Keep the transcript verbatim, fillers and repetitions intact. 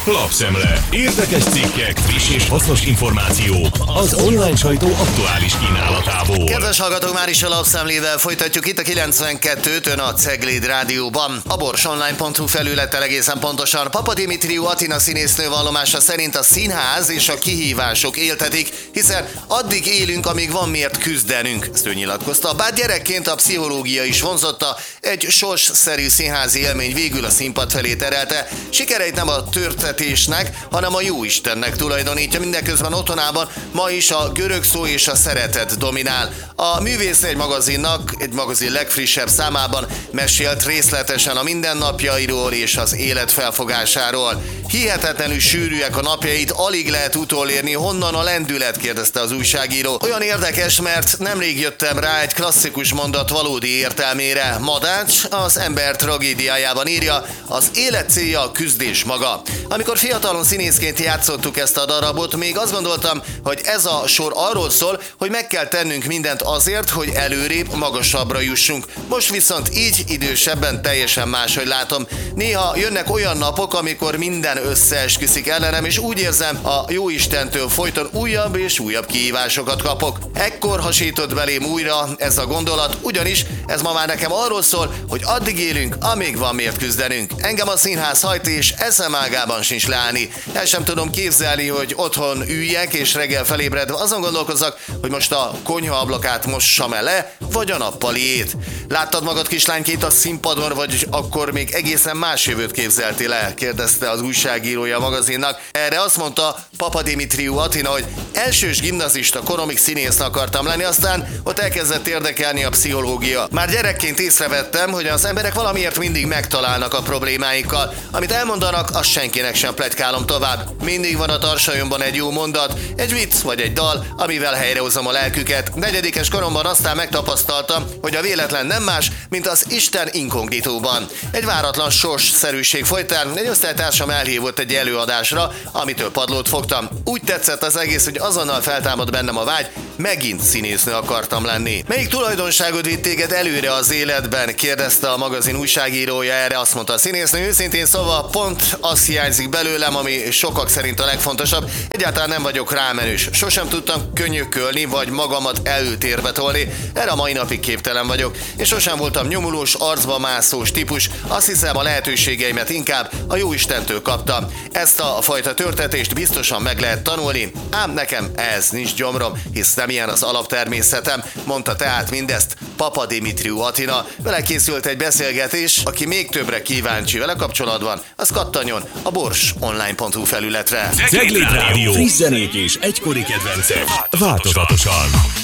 Lapszemle. Érdekes cikkek, friss és hasznos információk az online sajtó aktuális kínálatából. Kedves hallgatók, már is a Lapszemlével folytatjuk itt a kilencvenkettőt, ön a Cegléd Rádióban. A borsonline pont hu felülettel egészen pontosan Papadimitriou Atina színésznő vallomása szerint a színház és a kihívások éltetik, hiszen addig élünk, amíg van miért küzdenünk, ezt ő nyilatkozta. Bár gyerekként a pszichológia is vonzotta, egy sorsszerű színházi élmény végül a színpad felé terelte. Sikereit nem a törtetésnek, hanem a Jóistennek tulajdonítja, mindeközben otthonában ma is a görög szó és a szeretet dominál. A Művész egy magazinnak, egy magazin legfrissebb számában mesélt részletesen a mindennapjairól és az élet felfogásáról. Hihetetlenül sűrűek a napjait, alig lehet utolérni, honnan a lendület, kérdezte az újságíró. Olyan érdekes, mert nemrég jöttem rá egy klasszikus mondat valódi értelmére. Madács az ember tragédiájában írja, az élet célja a küzdés maga. Amikor fiatalon színészként játszottuk ezt a darabot, még azt gondoltam, hogy ez a sor arról szól, hogy meg kell tennünk mindent azért, hogy előrébb, magasabbra jussunk. Most viszont így idősebben teljesen máshogy látom. Néha jönnek olyan napok, amikor minden összeesküszik ellenem, és úgy érzem, a Jóistentől folyton újabb és újabb kihívásokat kapok. Ekkor hasított belém újra ez a gondolat, ugyanis ez ma már nekem arról szól, hogy addig élünk, amíg van miért küzdenünk. Engem a színház hajt, és eszem ágában sincs leállni. El sem tudom képzelni, hogy otthon üljek, és reggel felébredve azon gondolkozzak, hogy most a konyha ablakát mossam-e le, vagy a nappaliét. Láttad magad kislányként a színpadon, vagy akkor még egészen más jövőt képzeltél le? Kérdezte az újságírója a magazinnak. Erre azt mondta Papadimitriou Atina, hogy elsős gimnazista koromig színész akartam lenni, aztán ott elkezdett érdekelni a pszichológia. Már gyerekként észrevettem, hogy az emberek valamiért mindig megtalálnak a problémáikkal. Amit elmondanak, azt senkinek sem pletykálom tovább. Mindig van a tarsajomban egy jó mondat, egy vicc vagy egy dal, amivel helyrehozom a lelküket. Negyedikes koromban aztán megtapasztaltam, hogy a véletlen nem más, mint az Isten inkognitóban. Egy váratlan sorsszerűség folytán egy osztálytársam elhívott egy előadásra, amitől padlót fogtam. Úgy tetszett az egész, hogy azonnal feltámad bennem a vágy, megint színésznő akartam lenni. Melyik tulajdonságod vitt téged előre az életben? Kérdezte a magazin újságírója. Erre azt mondta a színésznő, őszintén szóval pont az hiányzik belőlem, ami sokak szerint a legfontosabb. Egyáltalán nem vagyok rámenős. Sosem tudtam könyökölni, vagy magamat előtérbe tolni. Erre a mai napig képtelen vagyok. És sosem voltam nyomulós, arcba mászós típus. Azt hiszem, a lehetőségeimet inkább a Jóistentől kaptam. Ezt a fajta törtetést biztosan meg lehet tanulni, ám nekem ez nincs gyomrom, hisz nem ilyen az alaptermészetem, mondta tehát mindezt Papadimitriou Atina. Vele készült egy beszélgetés, aki még többre kíváncsi vele kapcsolatban, az kattanjon a borsonline pont hu felületre. Cegléd Rádió. Friss zenék és egykori kedvencek. Változatosan.